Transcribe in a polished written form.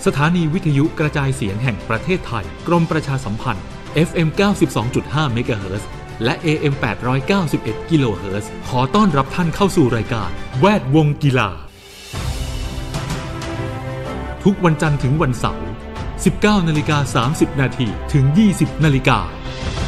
สถานีวิทยุกระจายเสียงแห่งประเทศไทยกรมประชาสัมพันธ์ FM 92.5 เมกะเฮิรตซ์และ AM 891 กิโลเฮิรตซ์ขอต้อนรับท่านเข้าสู่รายการแวดวงกีฬาทุกวันจันทร์ถึงวันเสาร์ 19:30 น.ถึง 20:00 น.